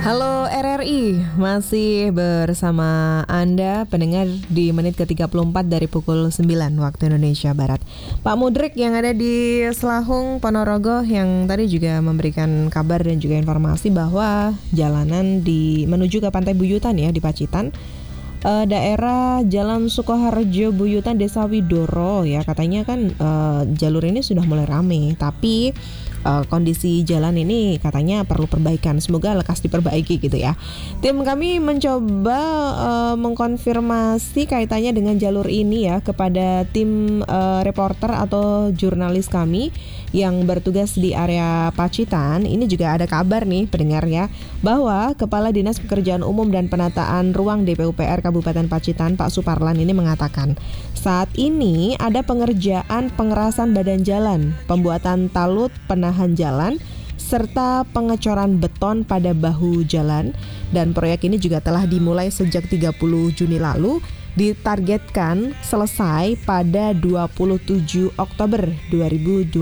Halo RRI, masih bersama Anda pendengar di menit ke-34 dari pukul 9 waktu Indonesia Barat. Pak Mudrik yang ada di Selahung, Ponorogo yang tadi juga memberikan kabar dan juga informasi bahwa jalanan menuju ke Pantai Buyutan ya di Pacitan, daerah Jalan Sukoharjo Buyutan Desa Widoro ya, katanya kan jalur ini sudah mulai ramai, tapi kondisi jalan ini katanya perlu perbaikan. Semoga lekas diperbaiki gitu ya. Tim kami mencoba mengkonfirmasi kaitannya dengan jalur ini ya kepada tim reporter atau jurnalis kami yang bertugas di area Pacitan. Ini juga ada kabar nih pendengar ya, bahwa Kepala Dinas Pekerjaan Umum dan Penataan Ruang DPUPR Kabupaten Pacitan Pak Suparlan ini mengatakan saat ini ada pengerjaan pengerasan badan jalan, pembuatan talut penahan jalan, serta pengecoran beton pada bahu jalan. Dan proyek ini juga telah dimulai sejak 30 Juni lalu, ditargetkan selesai pada 27 Oktober 2026.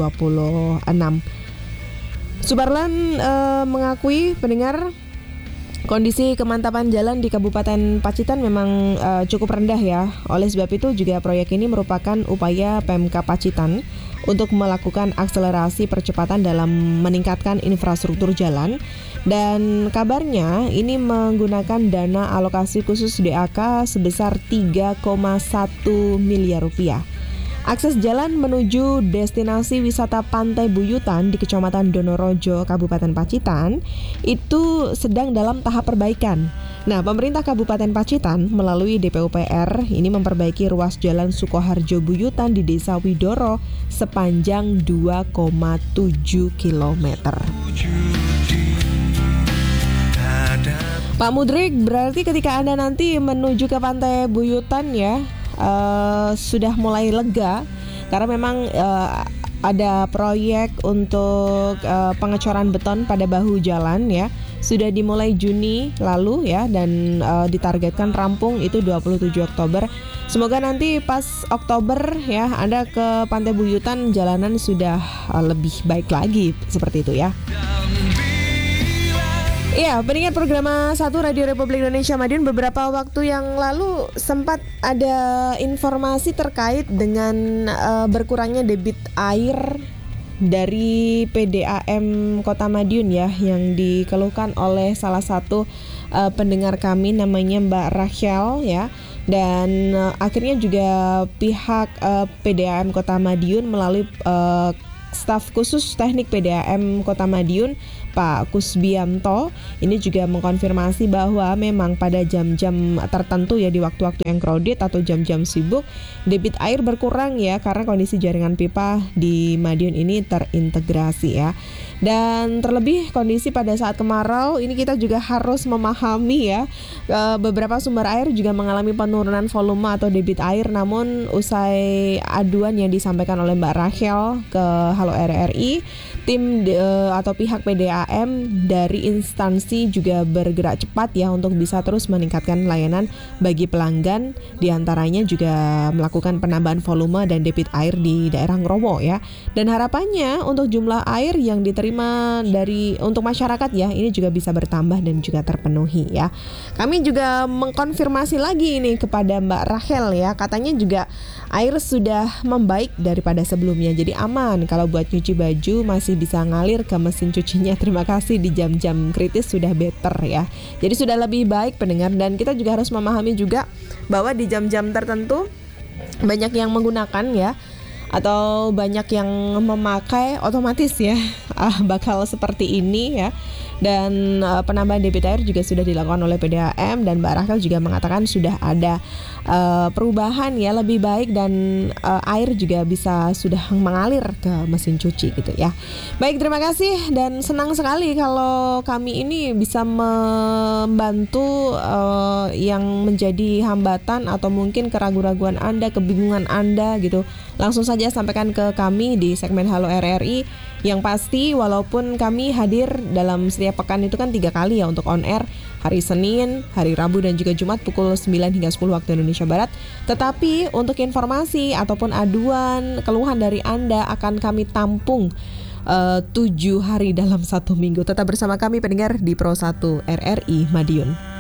Suparlan mengakui pendengar kondisi kemantapan jalan di Kabupaten Pacitan memang cukup rendah ya. Oleh sebab itu juga proyek ini merupakan upaya Pemkab Pacitan untuk melakukan akselerasi percepatan dalam meningkatkan infrastruktur jalan. Dan kabarnya ini menggunakan dana alokasi khusus DAK sebesar 3,1 miliar rupiah. Akses jalan menuju destinasi wisata Pantai Buyutan di Kecamatan Donorojo, Kabupaten Pacitan itu sedang dalam tahap perbaikan. Nah, pemerintah Kabupaten Pacitan melalui DPUPR ini memperbaiki ruas jalan Sukoharjo Buyutan di Desa Widoro sepanjang 2,7 km. Pak Mudrik, berarti ketika Anda nanti menuju ke Pantai Buyutan ya, sudah mulai lega karena memang ada proyek untuk pengecoran beton pada bahu jalan ya, sudah dimulai Juni lalu ya, dan ditargetkan rampung itu 27 Oktober. Semoga nanti pas Oktober ya Anda ke Pantai Buyutan jalanan sudah lebih baik lagi seperti itu ya. Iya, pendengar program 1 Radio Republik Indonesia Madiun, beberapa waktu yang lalu sempat ada informasi terkait dengan berkurangnya debit air dari PDAM Kota Madiun ya, yang dikeluhkan oleh salah satu pendengar kami namanya Mbak Rachel ya. Dan akhirnya juga pihak PDAM Kota Madiun melalui staf khusus teknik PDAM Kota Madiun Pak Kusbianto ini juga mengkonfirmasi bahwa memang pada jam-jam tertentu ya, di waktu-waktu yang crowded atau jam-jam sibuk, debit air berkurang ya karena kondisi jaringan pipa di Madiun ini terintegrasi ya. Dan terlebih kondisi pada saat kemarau ini kita juga harus memahami ya, beberapa sumber air juga mengalami penurunan volume atau debit air. Namun usai aduan yang disampaikan oleh Mbak Rachel ke Halo RRI, tim atau pihak PDAM dari instansi juga bergerak cepat ya untuk bisa terus meningkatkan layanan bagi pelanggan, diantaranya juga melakukan penambahan volume dan debit air di daerah Ngrowo ya. Dan harapannya untuk jumlah air yang diterima untuk masyarakat ya ini juga bisa bertambah dan juga terpenuhi ya. Kami juga mengkonfirmasi lagi ini kepada Mbak Rachel ya, katanya juga air sudah membaik daripada sebelumnya, jadi aman kalau buat nyuci baju masih bisa ngalir ke mesin cucinya. Terima kasih, di jam-jam kritis sudah better ya, jadi sudah lebih baik pendengar. Dan kita juga harus memahami juga bahwa di jam-jam tertentu banyak yang menggunakan ya, atau banyak yang memakai, otomatis ya bakal seperti ini ya. Dan penambahan debit air juga sudah dilakukan oleh PDAM, dan Mbak Rachel juga mengatakan sudah ada perubahan ya, lebih baik, dan air juga bisa sudah mengalir ke mesin cuci gitu ya. Baik, terima kasih, dan senang sekali kalau kami ini bisa membantu yang menjadi hambatan atau mungkin keraguan-raguan Anda, kebingungan Anda gitu. Langsung saja sampaikan ke kami di segmen Halo RRI. Yang pasti walaupun kami hadir dalam setiap pekan itu kan 3 kali ya untuk on air, hari Senin, hari Rabu dan juga Jumat pukul 9 hingga 10 waktu Indonesia Barat. Tetapi untuk informasi ataupun aduan, keluhan dari Anda akan kami tampung 7 hari dalam 1 minggu. Tetap bersama kami pendengar di Pro 1 RRI Madiun.